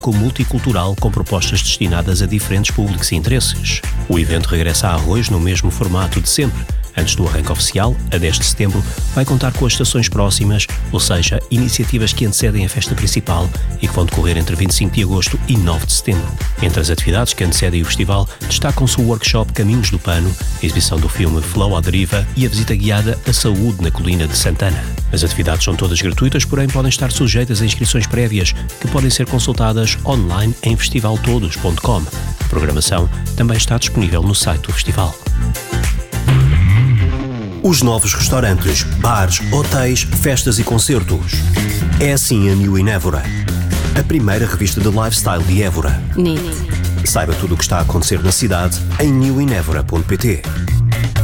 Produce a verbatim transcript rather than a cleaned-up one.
multicultural com propostas destinadas a diferentes públicos e interesses. O evento regressa a Arroios no mesmo formato de sempre. Antes do arranque oficial, a dez de setembro, vai contar com as estações próximas, ou seja, iniciativas que antecedem a festa principal e que vão decorrer entre vinte e cinco de agosto e nove de setembro. Entre as atividades que antecedem o festival, destacam-se o workshop Caminhos do Pano, a exibição do filme Flow à Deriva e a visita guiada à saúde na colina de Santana. As atividades são todas gratuitas, porém podem estar sujeitas a inscrições prévias, que podem ser consultadas online em festival todos ponto com. A programação também está disponível no site do festival. Os novos restaurantes, bares, hotéis, festas e concertos. É assim a New in Évora, a primeira revista de lifestyle de Évora. Neat. Saiba tudo o que está a acontecer na cidade em new in évora ponto pt.